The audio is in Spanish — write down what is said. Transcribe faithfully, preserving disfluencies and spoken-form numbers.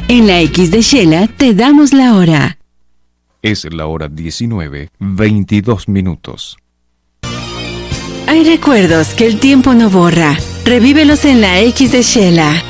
En la X de Shela te damos la hora. Es la hora diecinueve, veintidós minutos. Hay recuerdos que el tiempo no borra. Revívelos en la X de Shela.